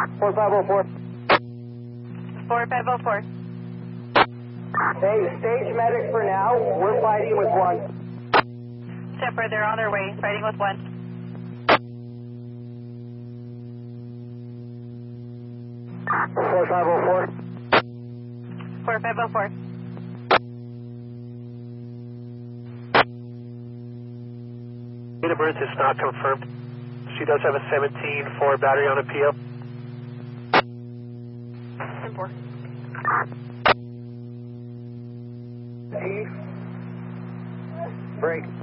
4504. 4504. Hey, stage medic for now. We're fighting with one. Shepard, they're on their way, fighting with one. 4504. 4504. Data Burns is not confirmed. She does have a 17-4 battery on appeal. 10-4. Break.